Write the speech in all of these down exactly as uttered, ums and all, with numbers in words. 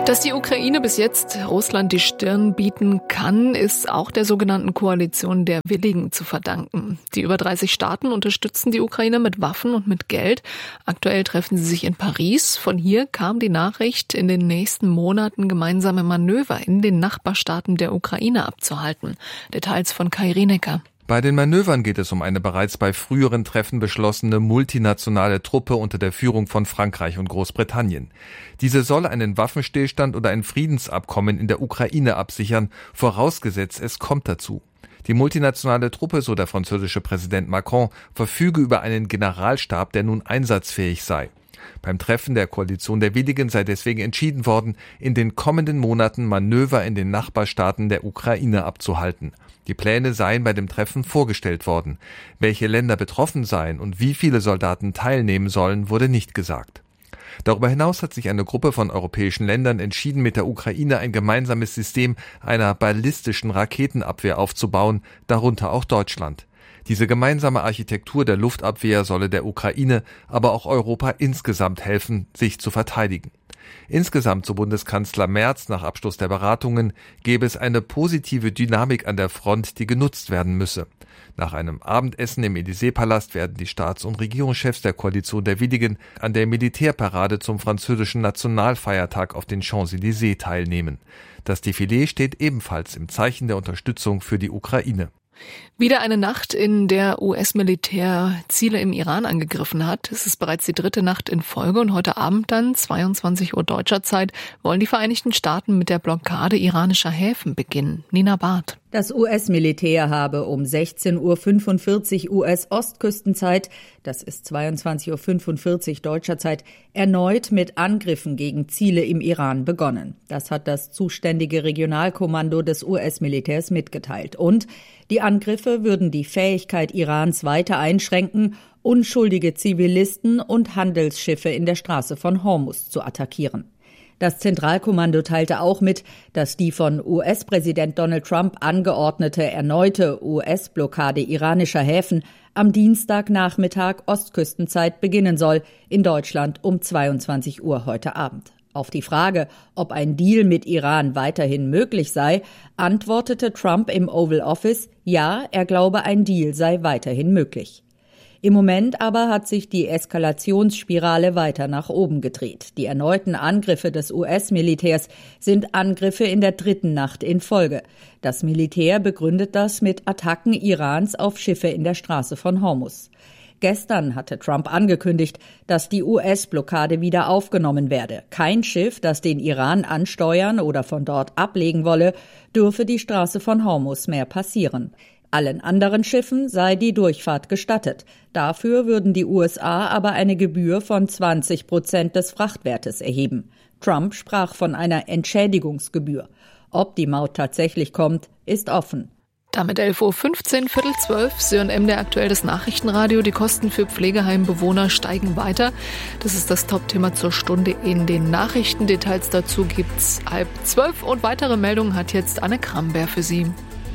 Dass die Ukraine bis jetzt Russland die Stirn bieten kann, ist auch der sogenannten Koalition der Willigen zu verdanken. Die über dreißig Staaten unterstützen die Ukraine mit Waffen und mit Geld. Aktuell treffen sie sich in Paris. Von hier kam die Nachricht, in den nächsten Monaten gemeinsame Manöver in den Nachbarstaaten der Ukraine abzuhalten. Details von Kai Rienecker. Bei den Manövern geht es um eine bereits bei früheren Treffen beschlossene multinationale Truppe unter der Führung von Frankreich und Großbritannien. Diese soll einen Waffenstillstand oder ein Friedensabkommen in der Ukraine absichern, vorausgesetzt es kommt dazu. Die multinationale Truppe, so der französische Präsident Macron, verfüge über einen Generalstab, der nun einsatzfähig sei. Beim Treffen der Koalition der Willigen sei deswegen entschieden worden, in den kommenden Monaten Manöver in den Nachbarstaaten der Ukraine abzuhalten. Die Pläne seien bei dem Treffen vorgestellt worden. Welche Länder betroffen seien und wie viele Soldaten teilnehmen sollen, wurde nicht gesagt. Darüber hinaus hat sich eine Gruppe von europäischen Ländern entschieden, mit der Ukraine ein gemeinsames System einer ballistischen Raketenabwehr aufzubauen, darunter auch Deutschland. Diese gemeinsame Architektur der Luftabwehr solle der Ukraine, aber auch Europa insgesamt helfen, sich zu verteidigen. Insgesamt, so Bundeskanzler Merz nach Abschluss der Beratungen, gäbe es eine positive Dynamik an der Front, die genutzt werden müsse. Nach einem Abendessen im Élysée-Palast werden die Staats- und Regierungschefs der Koalition der Willigen an der Militärparade zum französischen Nationalfeiertag auf den Champs-Élysées teilnehmen. Das Defilé steht ebenfalls im Zeichen der Unterstützung für die Ukraine. Wieder eine Nacht, in der U S-Militär Ziele im Iran angegriffen hat. Es ist bereits die dritte Nacht in Folge und heute Abend dann, zweiundzwanzig Uhr deutscher Zeit, wollen die Vereinigten Staaten mit der Blockade iranischer Häfen beginnen. Nina Barth. Das U S-Militär habe um sechzehn Uhr fünfundvierzig U S-Ostküstenzeit, das ist zweiundzwanzig Uhr fünfundvierzig deutscher Zeit, erneut mit Angriffen gegen Ziele im Iran begonnen. Das hat das zuständige Regionalkommando des U S-Militärs mitgeteilt. Und die Angriffe würden die Fähigkeit Irans weiter einschränken, unschuldige Zivilisten und Handelsschiffe in der Straße von Hormuz zu attackieren. Das Zentralkommando teilte auch mit, dass die von U S-Präsident Donald Trump angeordnete erneute U S-Blockade iranischer Häfen am Dienstagnachmittag Ostküstenzeit beginnen soll, in Deutschland um zweiundzwanzig Uhr heute Abend. Auf die Frage, ob ein Deal mit Iran weiterhin möglich sei, antwortete Trump im Oval Office, ja, er glaube, ein Deal sei weiterhin möglich. Im Moment aber hat sich die Eskalationsspirale weiter nach oben gedreht. Die erneuten Angriffe des U S-Militärs sind Angriffe in der dritten Nacht in Folge. Das Militär begründet das mit Attacken Irans auf Schiffe in der Straße von Hormuz. Gestern hatte Trump angekündigt, dass die U S-Blockade wieder aufgenommen werde. Kein Schiff, das den Iran ansteuern oder von dort ablegen wolle, dürfe die Straße von Hormuz mehr passieren. Allen anderen Schiffen sei die Durchfahrt gestattet. Dafür würden die U S A aber eine Gebühr von zwanzig Prozent des Frachtwertes erheben. Trump sprach von einer Entschädigungsgebühr. Ob die Maut tatsächlich kommt, ist offen. Damit elf Uhr fünfzehn, Viertel zwölf, C N M, der aktuell das Nachrichtenradio. Die Kosten für Pflegeheimbewohner steigen weiter. Das ist das Top-Thema zur Stunde in den Nachrichten. Details dazu gibt's halb zwölf und weitere Meldungen hat jetzt Anne Kramberg für Sie.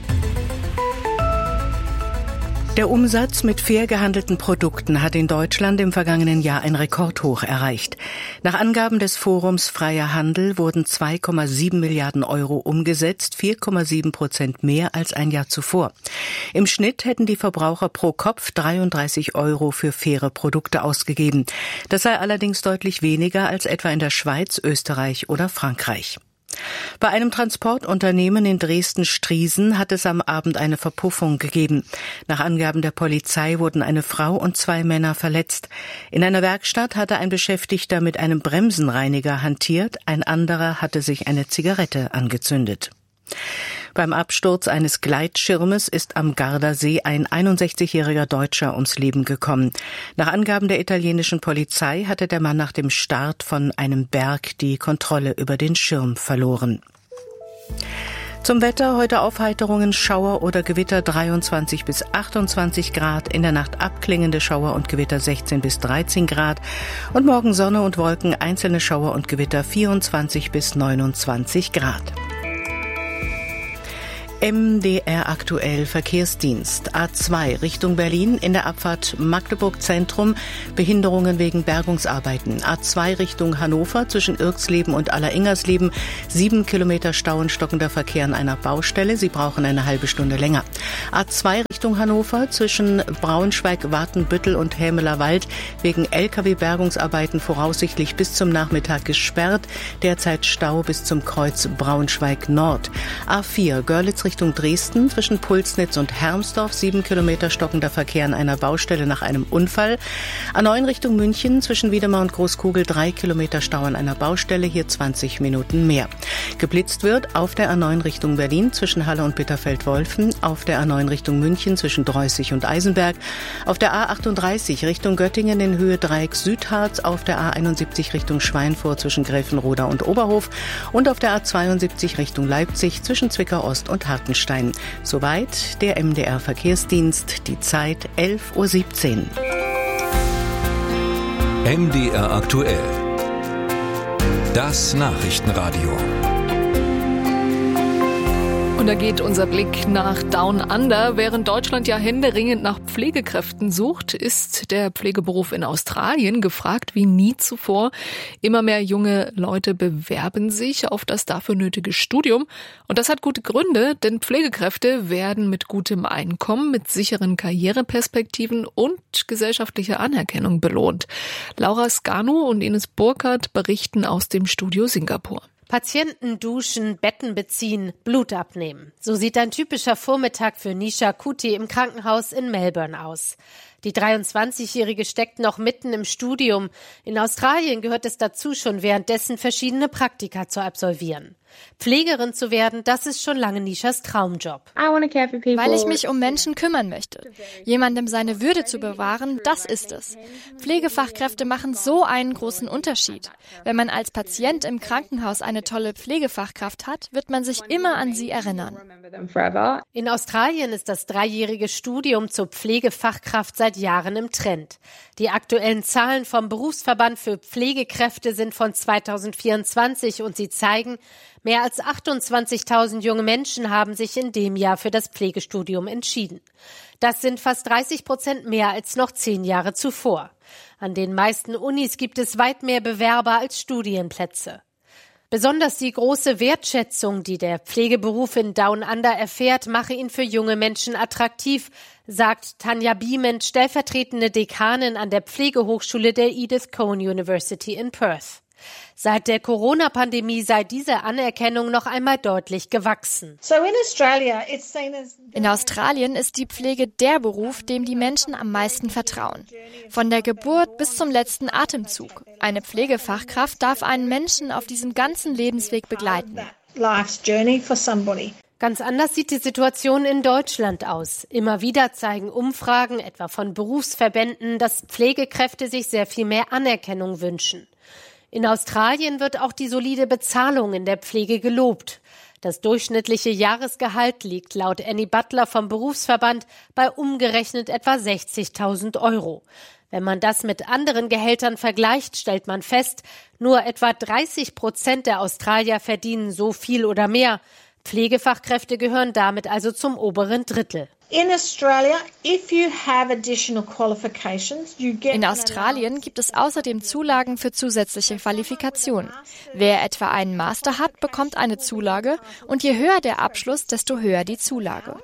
Der Umsatz mit fair gehandelten Produkten hat in Deutschland im vergangenen Jahr ein Rekordhoch erreicht. Nach Angaben des Forums Freier Handel wurden zwei Komma sieben Milliarden Euro umgesetzt, vier Komma sieben Prozent mehr als ein Jahr zuvor. Im Schnitt hätten die Verbraucher pro Kopf dreiunddreißig Euro für faire Produkte ausgegeben. Das sei allerdings deutlich weniger als etwa in der Schweiz, Österreich oder Frankreich. Bei einem Transportunternehmen in Dresden-Striesen hat es am Abend eine Verpuffung gegeben. Nach Angaben der Polizei wurden eine Frau und zwei Männer verletzt. In einer Werkstatt hatte ein Beschäftigter mit einem Bremsenreiniger hantiert, ein anderer hatte sich eine Zigarette angezündet. Beim Absturz eines Gleitschirmes ist am Gardasee ein einundsechzigjähriger Deutscher ums Leben gekommen. Nach Angaben der italienischen Polizei hatte der Mann nach dem Start von einem Berg die Kontrolle über den Schirm verloren. Zum Wetter heute Aufheiterungen, Schauer oder Gewitter dreiundzwanzig bis achtundzwanzig Grad, in der Nacht abklingende Schauer und Gewitter sechzehn bis dreizehn Grad und morgen Sonne und Wolken, einzelne Schauer und Gewitter vierundzwanzig bis neunundzwanzig Grad. M D R aktuell Verkehrsdienst. A zwei Richtung Berlin in der Abfahrt Magdeburg Zentrum. Behinderungen wegen Bergungsarbeiten. A zwei Richtung Hannover zwischen Irksleben und Alleringers-Leben. Sieben Kilometer Stau und stockender Verkehr an einer Baustelle. Sie brauchen eine halbe Stunde länger. A zwei Richtung Hannover zwischen Braunschweig, Wartenbüttel und Hämelerwald wegen L K W-Bergungsarbeiten voraussichtlich bis zum Nachmittag gesperrt. Derzeit Stau bis zum Kreuz Braunschweig Nord. A vier Görlitz Richtung Dresden zwischen Pulsnitz und Hermsdorf, sieben Kilometer stockender Verkehr an einer Baustelle nach einem Unfall. A neun Richtung München zwischen Wiedemar und Großkugel, drei Kilometer Stau an einer Baustelle, hier zwanzig Minuten mehr. Geblitzt wird auf der A neun Richtung Berlin zwischen Halle und Bitterfeld-Wolfen, auf der A neun Richtung München zwischen Dreußig und Eisenberg, auf der A achtunddreißig Richtung Göttingen in Höhe Dreieck Südharz, auf der A einundsiebzig Richtung Schweinfurt zwischen Gräfenroda und Oberhof und auf der A zweiundsiebzig Richtung Leipzig zwischen Zwickau Ost und Hartenstein. Soweit der M D R Verkehrsdienst, die Zeit elf Uhr siebzehn. M D R aktuell. Das Nachrichtenradio. Und da geht unser Blick nach Down Under. Während Deutschland ja händeringend nach Pflegekräften sucht, ist der Pflegeberuf in Australien gefragt wie nie zuvor. Immer mehr junge Leute bewerben sich auf das dafür nötige Studium. Und das hat gute Gründe, denn Pflegekräfte werden mit gutem Einkommen, mit sicheren Karriereperspektiven und gesellschaftlicher Anerkennung belohnt. Laura Skanu und Ines Burkhardt berichten aus dem Studio Singapur. Patienten duschen, Betten beziehen, Blut abnehmen. So sieht ein typischer Vormittag für Nisha Kuti im Krankenhaus in Melbourne aus. Die dreiundzwanzigjährige steckt noch mitten im Studium. In Australien gehört es dazu, schon währenddessen verschiedene Praktika zu absolvieren. Pflegerin zu werden, das ist schon lange Nishas Traumjob. Weil ich mich um Menschen kümmern möchte. Jemandem seine Würde zu bewahren, das ist es. Pflegefachkräfte machen so einen großen Unterschied. Wenn man als Patient im Krankenhaus eine tolle Pflegefachkraft hat, wird man sich immer an sie erinnern. In Australien ist das dreijährige Studium zur Pflegefachkraft seit Jahren im Trend. Die aktuellen Zahlen vom Berufsverband für Pflegekräfte sind von zweitausendvierundzwanzig und sie zeigen, mehr als achtundzwanzigtausend junge Menschen haben sich in dem Jahr für das Pflegestudium entschieden. Das sind fast dreißig Prozent mehr als noch zehn Jahre zuvor. An den meisten Unis gibt es weit mehr Bewerber als Studienplätze. Besonders die große Wertschätzung, die der Pflegeberuf in Down Under erfährt, mache ihn für junge Menschen attraktiv, sagt Tanja Biement, stellvertretende Dekanin an der Pflegehochschule der Edith Cowan University in Perth. Seit der Corona-Pandemie sei diese Anerkennung noch einmal deutlich gewachsen. In Australien ist die Pflege der Beruf, dem die Menschen am meisten vertrauen. Von der Geburt bis zum letzten Atemzug. Eine Pflegefachkraft darf einen Menschen auf diesem ganzen Lebensweg begleiten. Ganz anders sieht die Situation in Deutschland aus. Immer wieder zeigen Umfragen, etwa von Berufsverbänden, dass Pflegekräfte sich sehr viel mehr Anerkennung wünschen. In Australien wird auch die solide Bezahlung in der Pflege gelobt. Das durchschnittliche Jahresgehalt liegt laut Annie Butler vom Berufsverband bei umgerechnet etwa sechzigtausend Euro. Wenn man das mit anderen Gehältern vergleicht, stellt man fest, nur etwa dreißig Prozent der Australier verdienen so viel oder mehr. Pflegefachkräfte gehören damit also zum oberen Drittel. In Australien gibt es außerdem Zulagen für zusätzliche Qualifikationen. Wer etwa einen Master hat, bekommt eine Zulage und je höher der Abschluss, desto höher die Zulage.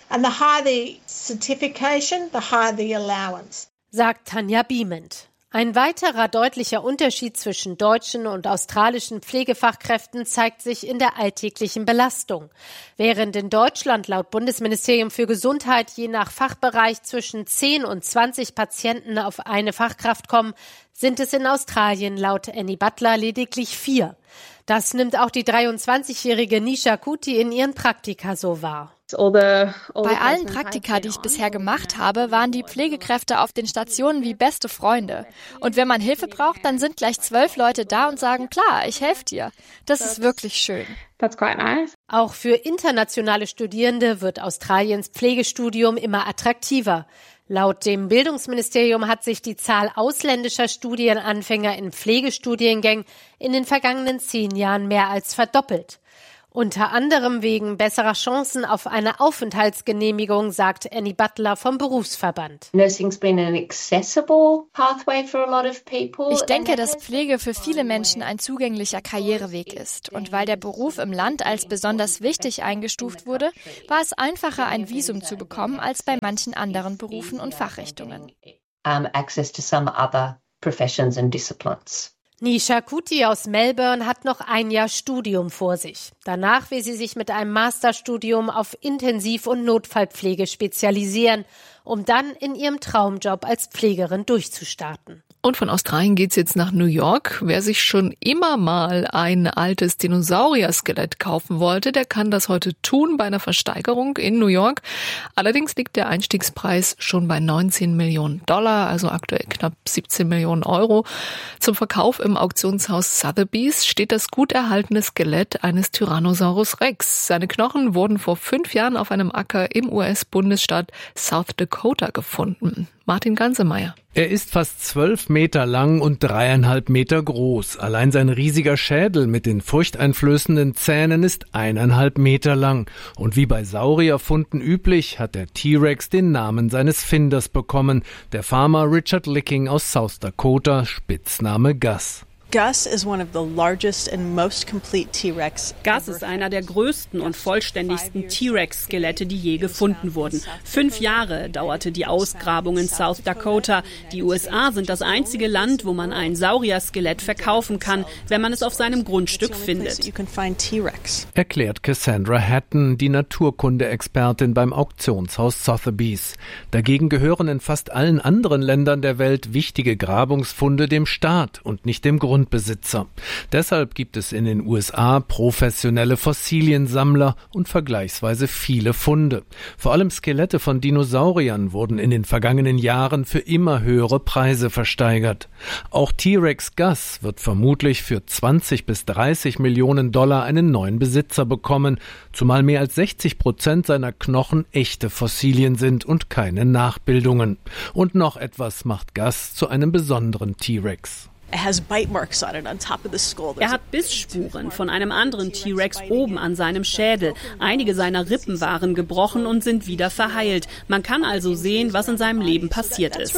Sagt Tanja Biement. Ein weiterer deutlicher Unterschied zwischen deutschen und australischen Pflegefachkräften zeigt sich in der alltäglichen Belastung. Während in Deutschland laut Bundesministerium für Gesundheit je nach Fachbereich zwischen zehn und zwanzig Patienten auf eine Fachkraft kommen, sind es in Australien laut Annie Butler lediglich vier. Das nimmt auch die dreiundzwanzigjährige Nisha Kuti in ihren Praktika so wahr. Bei allen Praktika, die ich bisher gemacht habe, waren die Pflegekräfte auf den Stationen wie beste Freunde. Und wenn man Hilfe braucht, dann sind gleich zwölf Leute da und sagen, klar, ich helfe dir. Das ist wirklich schön. Auch für internationale Studierende wird Australiens Pflegestudium immer attraktiver. Laut dem Bildungsministerium hat sich die Zahl ausländischer Studienanfänger in Pflegestudiengängen in den vergangenen zehn Jahren mehr als verdoppelt. Unter anderem wegen besserer Chancen auf eine Aufenthaltsgenehmigung, sagt Annie Butler vom Berufsverband. Ich denke, dass Pflege für viele Menschen ein zugänglicher Karriereweg ist. Und weil der Beruf im Land als besonders wichtig eingestuft wurde, war es einfacher, ein Visum zu bekommen, als bei manchen anderen Berufen und Fachrichtungen. Access to some other professions and disciplines. Nisha Kuti aus Melbourne hat noch ein Jahr Studium vor sich. Danach will sie sich mit einem Masterstudium auf Intensiv- und Notfallpflege spezialisieren, um dann in ihrem Traumjob als Pflegerin durchzustarten. Und von Australien geht's jetzt nach New York. Wer sich schon immer mal ein altes Dinosaurier-Skelett kaufen wollte, der kann das heute tun bei einer Versteigerung in New York. Allerdings liegt der Einstiegspreis schon bei neunzehn Millionen Dollar, also aktuell knapp siebzehn Millionen Euro. Zum Verkauf im Auktionshaus Sotheby's steht das gut erhaltene Skelett eines Tyrannosaurus Rex. Seine Knochen wurden vor fünf Jahren auf einem Acker im U S-Bundesstaat South Dakota gefunden. Martin Gansemeyer. Er ist fast zwölf Meter lang und dreieinhalb Meter groß. Allein sein riesiger Schädel mit den furchteinflößenden Zähnen ist eineinhalb Meter lang. Und wie bei Saurierfunden üblich, hat der T-Rex den Namen seines Finders bekommen, der Farmer Richard Licking aus South Dakota, Spitzname Gus. Gus is one of the largest and most complete T-Rex. Gus ist einer der größten und vollständigsten T-Rex-Skelette, die je gefunden wurden. Fünf Jahre dauerte die Ausgrabung in South Dakota. Die U S A sind das einzige Land, wo man ein Saurier-Skelett verkaufen kann, wenn man es auf seinem Grundstück findet. Erklärt Cassandra Hatton, die Naturkunde-Expertin beim Auktionshaus Sotheby's. Dagegen gehören in fast allen anderen Ländern der Welt wichtige Grabungsfunde dem Staat und nicht dem Grund. Besitzer. Deshalb gibt es in den U S A professionelle Fossiliensammler und vergleichsweise viele Funde. Vor allem Skelette von Dinosauriern wurden in den vergangenen Jahren für immer höhere Preise versteigert. Auch T-Rex Gus wird vermutlich für zwanzig bis dreißig Millionen Dollar einen neuen Besitzer bekommen, zumal mehr als sechzig Prozent seiner Knochen echte Fossilien sind und keine Nachbildungen. Und noch etwas macht Gus zu einem besonderen T-Rex. Er hat Bissspuren von einem anderen T-Rex oben an seinem Schädel. Einige seiner Rippen waren gebrochen und sind wieder verheilt. Man kann also sehen, was in seinem Leben passiert ist.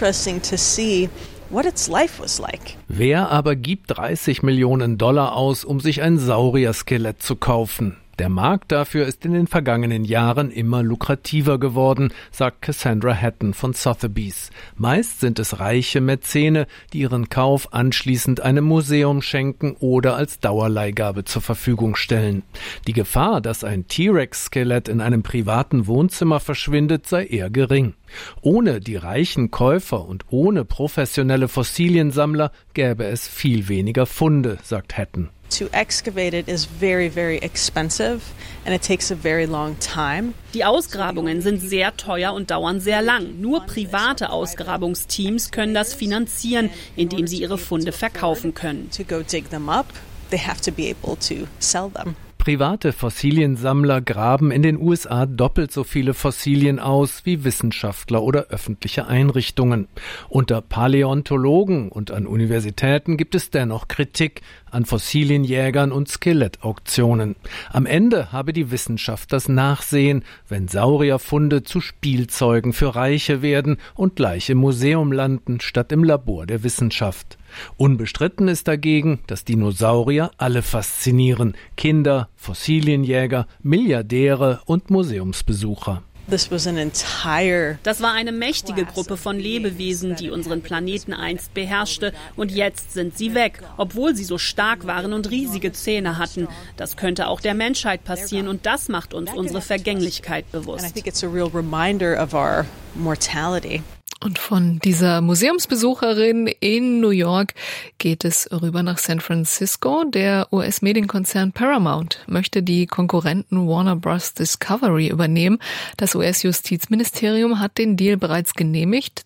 Wer aber gibt dreißig Millionen Dollar aus, um sich ein Saurier-Skelett zu kaufen? Der Markt dafür ist in den vergangenen Jahren immer lukrativer geworden, sagt Cassandra Hatton von Sotheby's. Meist sind es reiche Mäzene, die ihren Kauf anschließend einem Museum schenken oder als Dauerleihgabe zur Verfügung stellen. Die Gefahr, dass ein T-Rex-Skelett in einem privaten Wohnzimmer verschwindet, sei eher gering. Ohne die reichen Käufer und ohne professionelle Fossiliensammler gäbe es viel weniger Funde, sagt Hatton. To excavate it is very, very expensive and it takes a very long time. Die Ausgrabungen sind sehr teuer und dauern sehr lang. Nur private Ausgrabungsteams können das finanzieren, indem sie ihre Funde verkaufen können. To go dig them up, they have to be able to sell them. Private Fossiliensammler graben in den U S A doppelt so viele Fossilien aus wie Wissenschaftler oder öffentliche Einrichtungen. Unter Paläontologen und an Universitäten gibt es dennoch Kritik an Fossilienjägern und Skelettauktionen. Am Ende habe die Wissenschaft das Nachsehen, wenn Saurierfunde zu Spielzeugen für Reiche werden und gleich im Museum landen, statt im Labor der Wissenschaft. Unbestritten ist dagegen, dass Dinosaurier alle faszinieren. Kinder, Fossilienjäger, Milliardäre und Museumsbesucher. Das war eine mächtige Gruppe von Lebewesen, die unseren Planeten einst beherrschte, und jetzt sind sie weg, obwohl sie so stark waren und riesige Zähne hatten. Das könnte auch der Menschheit passieren, und das macht uns unsere Vergänglichkeit bewusst. Und von dieser Museumsbesucherin in New York geht es rüber nach San Francisco. Der U S-Medienkonzern Paramount möchte die Konkurrenten Warner Bros. Discovery übernehmen. Das U S-Justizministerium hat den Deal bereits genehmigt. Zwölf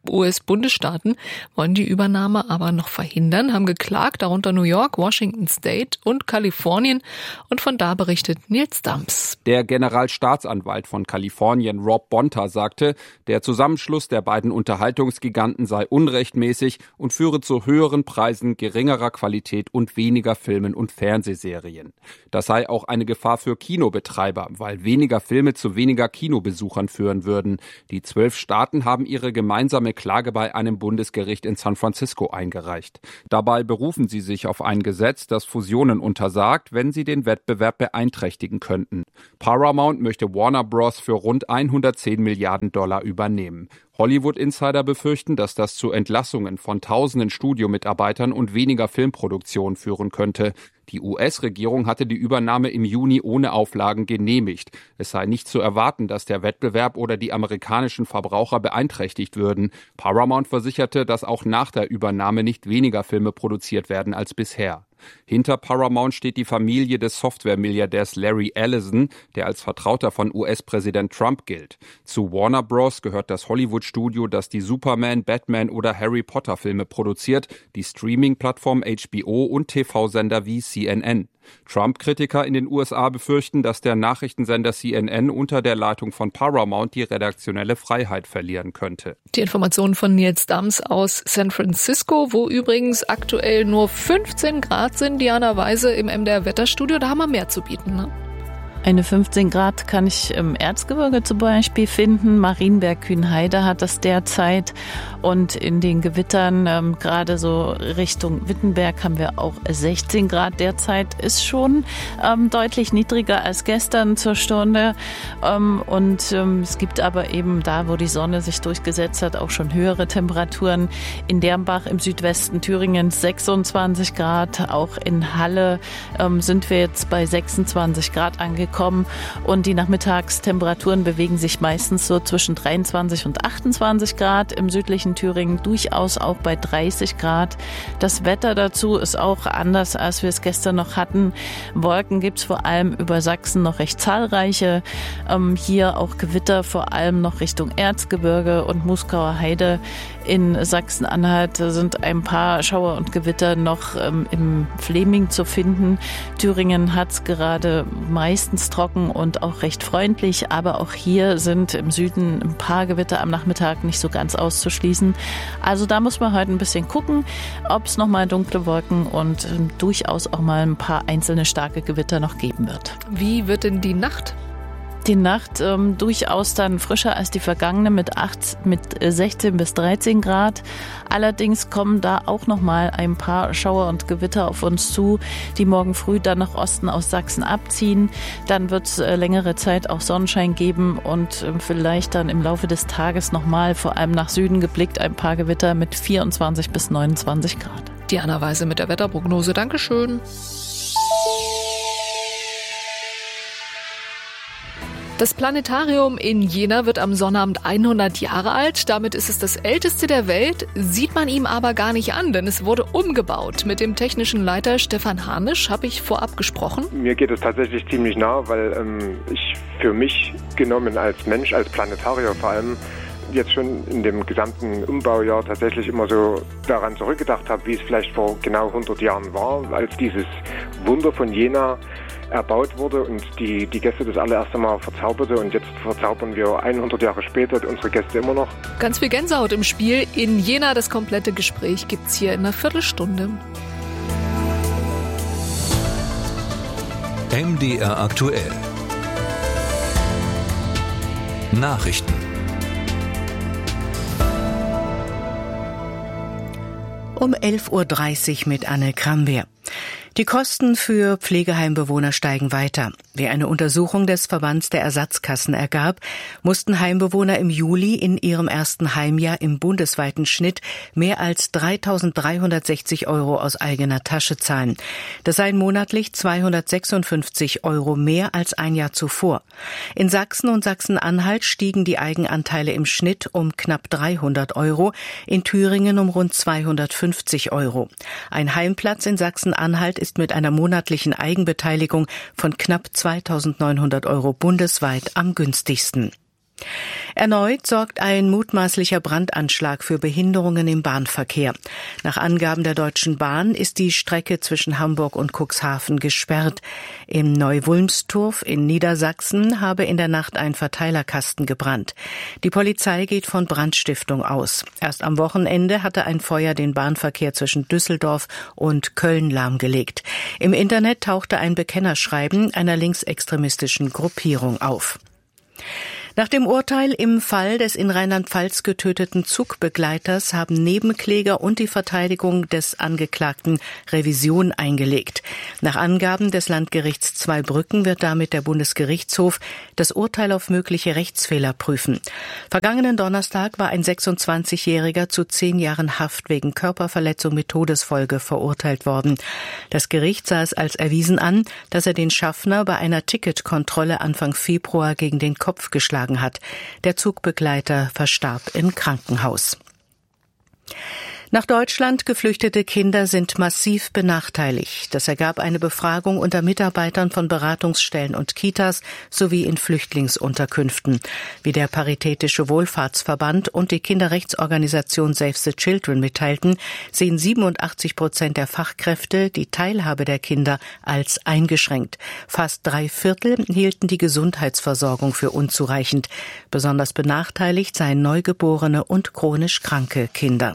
U S-Bundesstaaten wollen die Übernahme aber noch verhindern, haben geklagt, darunter New York, Washington State und Kalifornien. Und von da berichtet Nils Dams. Der Generalstaatsanwalt von Kalifornien, Rob Bonta, sagte, der Zusammenschluss der beiden Unterhaltungsgiganten sei unrechtmäßig und führe zu höheren Preisen, geringerer Qualität und weniger Filmen und Fernsehserien. Das sei auch eine Gefahr für Kinobetreiber, weil weniger Filme zu weniger Kinobesuchern führen würden. Die zwölf Staaten haben ihre gemeinsame Klage bei einem Bundesgericht in San Francisco eingereicht. Dabei berufen sie sich auf ein Gesetz, das Fusionen untersagt, wenn sie den Wettbewerb beeinträchtigen könnten. Paramount möchte Warner Bros. Für rund hundertzehn Milliarden Dollar übernehmen. Hollywood-Insider befürchten, dass das zu Entlassungen von tausenden Studiomitarbeitern und weniger Filmproduktion führen könnte. Die U S-Regierung hatte die Übernahme im Juni ohne Auflagen genehmigt. Es sei nicht zu erwarten, dass der Wettbewerb oder die amerikanischen Verbraucher beeinträchtigt würden. Paramount versicherte, dass auch nach der Übernahme nicht weniger Filme produziert werden als bisher. Hinter Paramount steht die Familie des Software-Milliardärs Larry Ellison, der als Vertrauter von U S-Präsident Trump gilt. Zu Warner Bros. Gehört das Hollywood-Studio, das die Superman, Batman oder Harry Potter-Filme produziert, die Streaming-Plattform H B O und T V-Sender wie C N N. Trump-Kritiker in den U S A befürchten, dass der Nachrichtensender C N N unter der Leitung von Paramount die redaktionelle Freiheit verlieren könnte. Die Informationen von Nils Dams aus San Francisco, wo übrigens aktuell nur fünfzehn Grad sind. Diana Weise im M D R-Wetterstudio, da haben wir mehr zu bieten, ne? Eine fünfzehn Grad kann ich im Erzgebirge zum Beispiel finden. Marienberg-Kühnheide hat das derzeit. Und in den Gewittern, ähm, gerade so Richtung Wittenberg, haben wir auch sechzehn Grad derzeit. Ist schon ähm, deutlich niedriger als gestern zur Stunde. Ähm, und ähm, es gibt aber eben da, wo die Sonne sich durchgesetzt hat, auch schon höhere Temperaturen. In Dermbach im Südwesten Thüringens sechsundzwanzig Grad. Auch in Halle ähm, sind wir jetzt bei sechsundzwanzig Grad angekommen. Und die Nachmittagstemperaturen bewegen sich meistens so zwischen dreiundzwanzig und achtundzwanzig Grad. Im südlichen Thüringen durchaus auch bei dreißig Grad. Das Wetter dazu ist auch anders, als wir es gestern noch hatten. Wolken gibt es vor allem über Sachsen noch recht zahlreiche. Ähm, hier auch Gewitter vor allem noch Richtung Erzgebirge und Muskauer Heide. In Sachsen-Anhalt sind ein paar Schauer und Gewitter noch ähm, im Fleming zu finden. Thüringen hat es gerade meistens trocken und auch recht freundlich, aber auch hier sind im Süden ein paar Gewitter am Nachmittag nicht so ganz auszuschließen. Also da muss man heute ein bisschen gucken, ob es nochmal dunkle Wolken und ähm, durchaus auch mal ein paar einzelne starke Gewitter noch geben wird. Wie wird denn die Nacht? Die Nacht ähm, durchaus dann frischer als die vergangene mit, acht, mit sechzehn bis dreizehn Grad. Allerdings kommen da auch noch mal ein paar Schauer und Gewitter auf uns zu, die morgen früh dann nach Osten aus Sachsen abziehen. Dann wird es äh, längere Zeit auch Sonnenschein geben und äh, vielleicht dann im Laufe des Tages noch mal vor allem nach Süden geblickt ein paar Gewitter mit vierundzwanzig bis neunundzwanzig Grad. Diana Weise mit der Wetterprognose. Dankeschön. Das Planetarium in Jena wird am Sonnabend hundert Jahre alt. Damit ist es das älteste der Welt, sieht man ihm aber gar nicht an, denn es wurde umgebaut. Mit dem technischen Leiter Stefan Harnisch habe ich vorab gesprochen. Mir geht es tatsächlich ziemlich nah, weil ähm, ich für mich genommen als Mensch, als Planetarier vor allem, jetzt schon in dem gesamten Umbaujahr tatsächlich immer so daran zurückgedacht habe, wie es vielleicht vor genau hundert Jahren war, als dieses Wunder von Jena erbaut wurde und die, die Gäste das allererste Mal verzauberte. Und jetzt verzaubern wir hundert Jahre später unsere Gäste immer noch. Ganz viel Gänsehaut im Spiel. In Jena das komplette Gespräch gibt's hier in einer Viertelstunde. M D R aktuell. Nachrichten. Um elf Uhr dreißig mit Anne Kramwehr. Die Kosten für Pflegeheimbewohner steigen weiter. Wie eine Untersuchung des Verbands der Ersatzkassen ergab, mussten Heimbewohner im Juli in ihrem ersten Heimjahr im bundesweiten Schnitt mehr als dreitausenddreihundertsechzig Euro aus eigener Tasche zahlen. Das seien monatlich zweihundertsechsundfünfzig Euro mehr als ein Jahr zuvor. In Sachsen und Sachsen-Anhalt stiegen die Eigenanteile im Schnitt um knapp dreihundert Euro, in Thüringen um rund zweihundertfünfzig Euro. Ein Heimplatz in Sachsen-Anhalt ist mit einer monatlichen Eigenbeteiligung von knapp zweitausendneunhundert Euro bundesweit am günstigsten. Erneut sorgt ein mutmaßlicher Brandanschlag für Behinderungen im Bahnverkehr. Nach Angaben der Deutschen Bahn ist die Strecke zwischen Hamburg und Cuxhaven gesperrt. Im Neu-Wulmstorf in Niedersachsen habe in der Nacht ein Verteilerkasten gebrannt. Die Polizei geht von Brandstiftung aus. Erst am Wochenende hatte ein Feuer den Bahnverkehr zwischen Düsseldorf und Köln lahmgelegt. Im Internet tauchte ein Bekennerschreiben einer linksextremistischen Gruppierung auf. Nach dem Urteil im Fall des in Rheinland-Pfalz getöteten Zugbegleiters haben Nebenkläger und die Verteidigung des Angeklagten Revision eingelegt. Nach Angaben des Landgerichts Zweibrücken wird damit der Bundesgerichtshof das Urteil auf mögliche Rechtsfehler prüfen. Vergangenen Donnerstag war ein sechsundzwanzigjähriger zu zehn Jahren Haft wegen Körperverletzung mit Todesfolge verurteilt worden. Das Gericht sah es als erwiesen an, dass er den Schaffner bei einer Ticketkontrolle Anfang Februar gegen den Kopf geschlagen hat. Der Zugbegleiter verstarb im Krankenhaus. Nach Deutschland geflüchtete Kinder sind massiv benachteiligt. Das ergab eine Befragung unter Mitarbeitern von Beratungsstellen und Kitas sowie in Flüchtlingsunterkünften. Wie der Paritätische Wohlfahrtsverband und die Kinderrechtsorganisation Save the Children mitteilten, sehen siebenundachtzig Prozent der Fachkräfte die Teilhabe der Kinder als eingeschränkt. Fast drei Viertel hielten die Gesundheitsversorgung für unzureichend. Besonders benachteiligt seien neugeborene und chronisch kranke Kinder.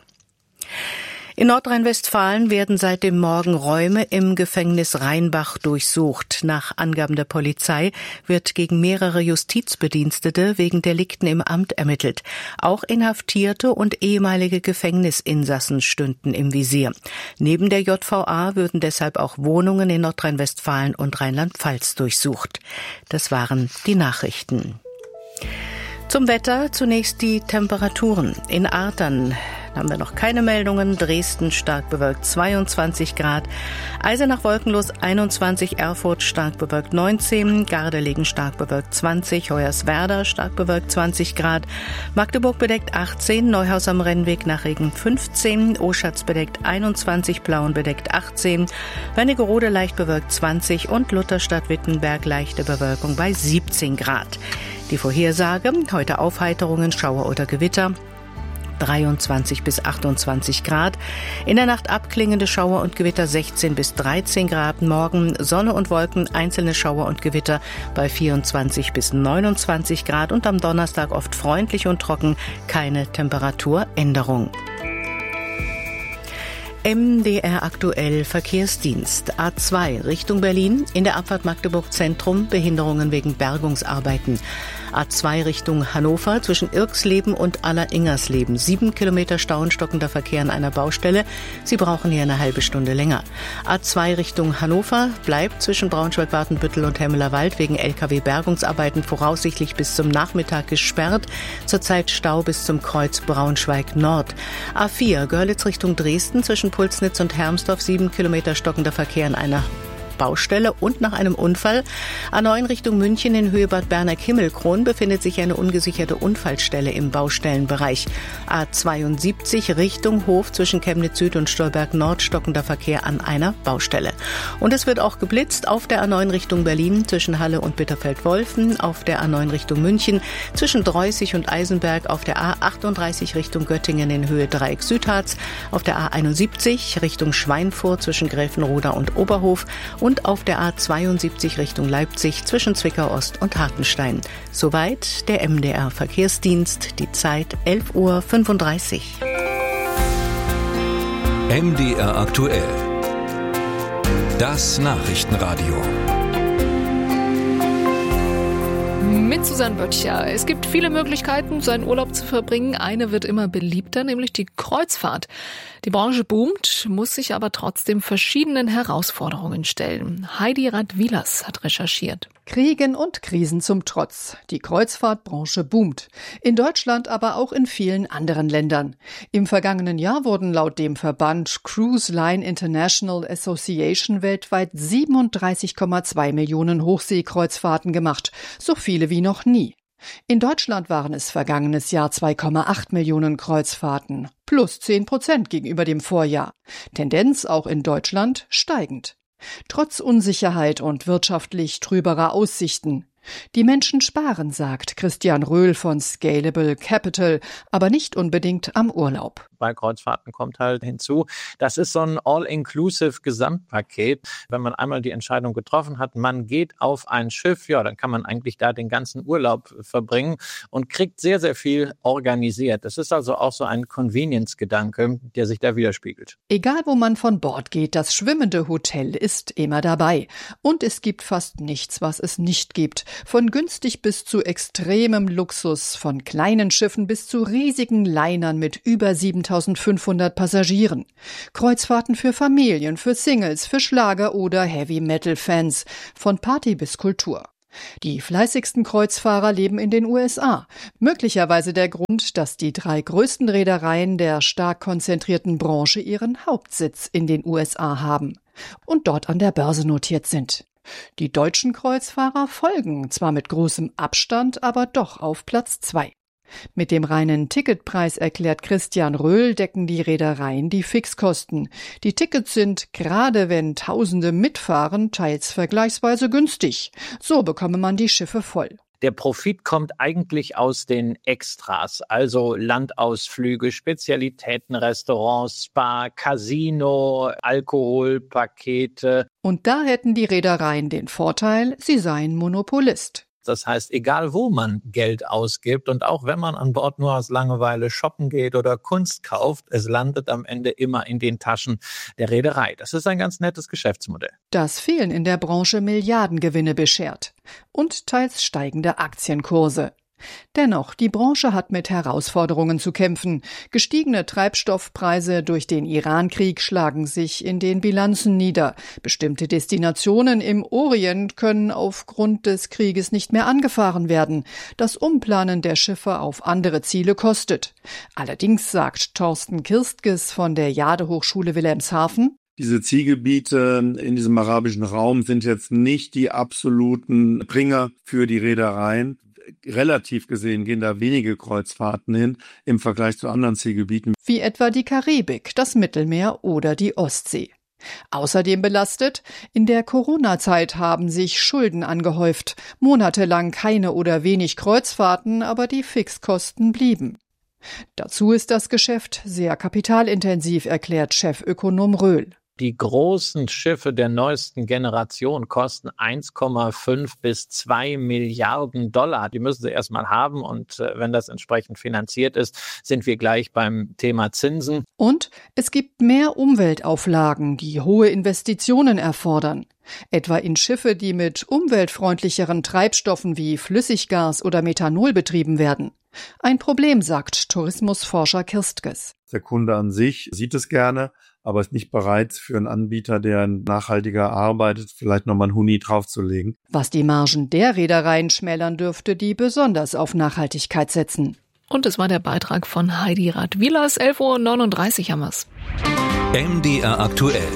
In Nordrhein-Westfalen werden seit dem Morgen Räume im Gefängnis Rheinbach durchsucht. Nach Angaben der Polizei wird gegen mehrere Justizbedienstete wegen Delikten im Amt ermittelt. Auch Inhaftierte und ehemalige Gefängnisinsassen stünden im Visier. Neben der J V A würden deshalb auch Wohnungen in Nordrhein-Westfalen und Rheinland-Pfalz durchsucht. Das waren die Nachrichten. Zum Wetter zunächst die Temperaturen. In Artern haben wir noch keine Meldungen. Dresden stark bewölkt zweiundzwanzig Grad. Eisenach wolkenlos einundzwanzig. Erfurt stark bewölkt neunzehn. Gardelegen stark bewölkt zwanzig. Hoyerswerda stark bewölkt zwanzig Grad. Magdeburg bedeckt achtzehn. Neuhaus am Rennweg nach Regen fünfzehn. Oschatz bedeckt einundzwanzig. Plauen bedeckt achtzehn. Wernigerode leicht bewölkt zwanzig. Und Lutherstadt-Wittenberg leichte Bewölkung bei siebzehn Grad. Die Vorhersage, heute Aufheiterungen, Schauer oder Gewitter, dreiundzwanzig bis achtundzwanzig Grad. In der Nacht abklingende Schauer und Gewitter sechzehn bis dreizehn Grad. Morgen Sonne und Wolken, einzelne Schauer und Gewitter bei vierundzwanzig bis neunundzwanzig Grad. Und am Donnerstag oft freundlich und trocken, keine Temperaturänderung. M D R aktuell Verkehrsdienst. A zwei Richtung Berlin, in der Abfahrt Magdeburg Zentrum, Behinderungen wegen Bergungsarbeiten. A zwei Richtung Hannover, zwischen Irxleben und Aller-Ingersleben. Sieben Kilometer Stau und stockender Verkehr an einer Baustelle. Sie brauchen hier eine halbe Stunde länger. A zwei Richtung Hannover bleibt zwischen Braunschweig-Watenbüttel und Hemmelerwald wegen L K W-Bergungsarbeiten voraussichtlich bis zum Nachmittag gesperrt. Zurzeit Stau bis zum Kreuz Braunschweig Nord. A vier Görlitz Richtung Dresden, zwischen Pulsnitz und Hermsdorf. Sieben Kilometer stockender Verkehr an einer Baustelle und nach einem Unfall. A neun Richtung München in Höhe Bad Berneck-Himmelkron befindet sich eine ungesicherte Unfallstelle im Baustellenbereich. A zweiundsiebzig Richtung Hof zwischen Chemnitz Süd und Stolberg Nord stockender Verkehr an einer Baustelle. Und es wird auch geblitzt auf der A neun Richtung Berlin zwischen Halle und Bitterfeld-Wolfen, auf der A neun Richtung München zwischen Dreußig und Eisenberg, auf der A achtunddreißig Richtung Göttingen in Höhe Dreieck Südharz, auf der A einundsiebzig Richtung Schweinfurt zwischen Gräfenroda und Oberhof und auf der A zweiundsiebzig Richtung Leipzig zwischen Zwickau Ost und Hartenstein. Soweit der M D R Verkehrsdienst, die Zeit elf Uhr fünfunddreißig. M D R aktuell. Das Nachrichtenradio. Mit Susanne Böttcher. Es gibt viele Möglichkeiten, seinen Urlaub zu verbringen. Eine wird immer beliebter, nämlich die Kreuzfahrt. Die Branche boomt, muss sich aber trotzdem verschiedenen Herausforderungen stellen. Heidi Radwilas hat recherchiert. Kriegen und Krisen zum Trotz. Die Kreuzfahrtbranche boomt. In Deutschland, aber auch in vielen anderen Ländern. Im vergangenen Jahr wurden laut dem Verband Cruise Line International Association weltweit siebenunddreißig Komma zwei Millionen Hochseekreuzfahrten gemacht. So viele wie noch nie. In Deutschland waren es vergangenes Jahr zwei Komma acht Millionen Kreuzfahrten. Plus zehn Prozent gegenüber dem Vorjahr. Tendenz auch in Deutschland steigend. Trotz Unsicherheit und wirtschaftlich trüberer Aussichten. Die Menschen sparen, sagt Christian Röhl von Scalable Capital, aber nicht unbedingt am Urlaub. Bei Kreuzfahrten kommt halt hinzu, das ist so ein all-inclusive Gesamtpaket. Wenn man einmal die Entscheidung getroffen hat, man geht auf ein Schiff, ja, dann kann man eigentlich da den ganzen Urlaub verbringen und kriegt sehr, sehr viel organisiert. Das ist also auch so ein Convenience-Gedanke, der sich da widerspiegelt. Egal, wo man von Bord geht, das schwimmende Hotel ist immer dabei. Und es gibt fast nichts, was es nicht gibt. Von günstig bis zu extremem Luxus, von kleinen Schiffen bis zu riesigen Linern mit über siebentausendfünfhundert Passagieren. Kreuzfahrten für Familien, für Singles, für Schlager- oder Heavy-Metal-Fans. Von Party bis Kultur. Die fleißigsten Kreuzfahrer leben in den U S A. Möglicherweise der Grund, dass die drei größten Reedereien der stark konzentrierten Branche ihren Hauptsitz in den U S A haben und dort an der Börse notiert sind. Die deutschen Kreuzfahrer folgen, zwar mit großem Abstand, aber doch auf Platz zwei. Mit dem reinen Ticketpreis, erklärt Christian Röhl, decken die Reedereien die Fixkosten. Die Tickets sind, gerade wenn Tausende mitfahren, teils vergleichsweise günstig. So bekomme man die Schiffe voll. Der Profit kommt eigentlich aus den Extras, also Landausflüge, Spezialitäten, Restaurants, Spa, Casino, Alkoholpakete. Und da hätten die Reedereien den Vorteil, sie seien Monopolist. Das heißt, egal wo man Geld ausgibt und auch wenn man an Bord nur aus Langeweile shoppen geht oder Kunst kauft, es landet am Ende immer in den Taschen der Reederei. Das ist ein ganz nettes Geschäftsmodell. Das fehlen in der Branche Milliardengewinne beschert und teils steigende Aktienkurse. Dennoch, die Branche hat mit Herausforderungen zu kämpfen. Gestiegene Treibstoffpreise durch den Iran-Krieg schlagen sich in den Bilanzen nieder. Bestimmte Destinationen im Orient können aufgrund des Krieges nicht mehr angefahren werden. Das Umplanen der Schiffe auf andere Ziele kostet. Allerdings sagt Thorsten Kirstges von der Jade-Hochschule Wilhelmshaven: Diese Zielgebiete in diesem arabischen Raum sind jetzt nicht die absoluten Bringer für die Reedereien. Relativ gesehen gehen da wenige Kreuzfahrten hin im Vergleich zu anderen Zielgebieten. Wie etwa die Karibik, das Mittelmeer oder die Ostsee. Außerdem belastet, in der Corona-Zeit haben sich Schulden angehäuft. Monatelang keine oder wenig Kreuzfahrten, aber die Fixkosten blieben. Dazu ist das Geschäft sehr kapitalintensiv, erklärt Chefökonom Röhl. Die großen Schiffe der neuesten Generation kosten eins Komma fünf bis zwei Milliarden Dollar. Die müssen sie erstmal haben und äh, wenn das entsprechend finanziert ist, sind wir gleich beim Thema Zinsen. Und es gibt mehr Umweltauflagen, die hohe Investitionen erfordern. Etwa in Schiffe, die mit umweltfreundlicheren Treibstoffen wie Flüssiggas oder Methanol betrieben werden. Ein Problem, sagt Tourismusforscher Kirstges. Der Kunde an sich sieht es gerne, aber ist nicht bereit, für einen Anbieter, der nachhaltiger arbeitet, vielleicht nochmal einen Huni draufzulegen. Was die Margen der Reedereien schmälern dürfte, die besonders auf Nachhaltigkeit setzen. Und es war der Beitrag von Heidi Radwilas, elf Uhr neununddreißig haben wir's. M D R aktuell.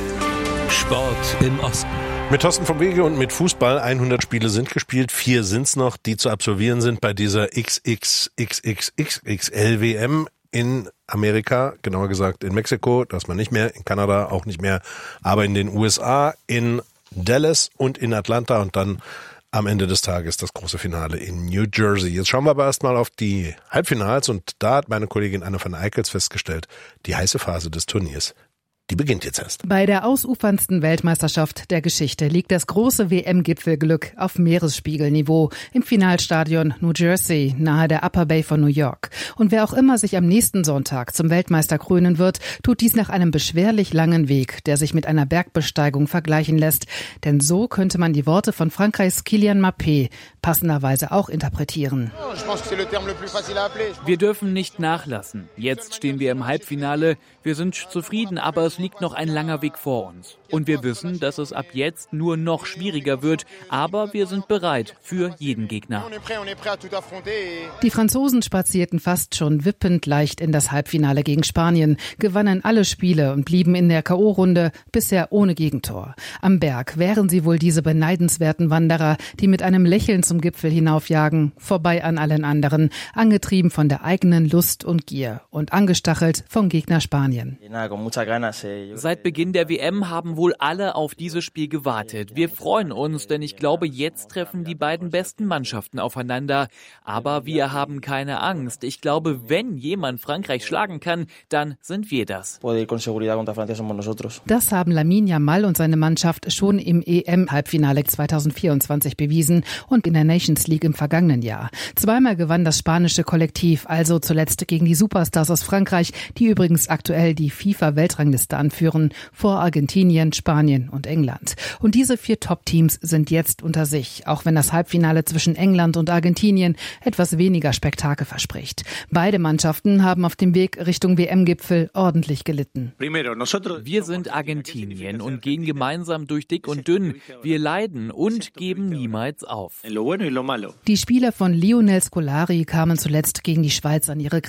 Sport im Osten. Mit Thorsten vom Wege und mit Fußball. hundert Spiele sind gespielt, vier sind's noch, die zu absolvieren sind bei dieser X X X X X X L W M in Amerika, genauer gesagt in Mexiko, das man nicht mehr, in Kanada auch nicht mehr, aber in den U S A, in Dallas und in Atlanta und dann am Ende des Tages das große Finale in New Jersey. Jetzt schauen wir aber erstmal auf die Halbfinals und da hat meine Kollegin Anne van Eickels festgestellt, die heiße Phase des Turniers, die beginnt jetzt erst. Bei der ausuferndsten Weltmeisterschaft der Geschichte liegt das große W M-Gipfelglück auf Meeresspiegelniveau im Finalstadion New Jersey, nahe der Upper Bay von New York. Und wer auch immer sich am nächsten Sonntag zum Weltmeister krönen wird, tut dies nach einem beschwerlich langen Weg, der sich mit einer Bergbesteigung vergleichen lässt. Denn so könnte man die Worte von Frankreichs Kylian Mbappé passenderweise auch interpretieren. Wir dürfen nicht nachlassen. Jetzt stehen wir im Halbfinale. Wir sind zufrieden, aber es liegt noch ein langer Weg vor uns. Und wir wissen, dass es ab jetzt nur noch schwieriger wird, aber wir sind bereit für jeden Gegner. Die Franzosen spazierten fast schon wippend leicht in das Halbfinale gegen Spanien, gewannen alle Spiele und blieben in der K O-Runde bisher ohne Gegentor. Am Berg wären sie wohl diese beneidenswerten Wanderer, die mit einem Lächeln zum Gipfel hinaufjagen, vorbei an allen anderen, angetrieben von der eigenen Lust und Gier und angestachelt vom Gegner Spanien. Seit Beginn der W M haben wohl alle auf dieses Spiel gewartet. Wir freuen uns, denn ich glaube, jetzt treffen die beiden besten Mannschaften aufeinander. Aber wir haben keine Angst. Ich glaube, wenn jemand Frankreich schlagen kann, dann sind wir das. Das haben Lamine Yamal und seine Mannschaft schon im E M-Halbfinale zweitausendvierundzwanzig bewiesen und in der Nations League im vergangenen Jahr. Zweimal gewann das spanische Kollektiv, also zuletzt gegen die Superstars aus Frankreich, die übrigens aktuell die FIFA-Weltrangliste anführen, vor Argentinien, Spanien und England. Und diese vier Top-Teams sind jetzt unter sich, auch wenn das Halbfinale zwischen England und Argentinien etwas weniger Spektakel verspricht. Beide Mannschaften haben auf dem Weg Richtung W M-Gipfel ordentlich gelitten. Wir sind Argentinien und gehen gemeinsam durch dick und dünn. Wir leiden und geben niemals auf. Die Spieler von Lionel Scolari kamen zuletzt gegen die Schweiz an ihre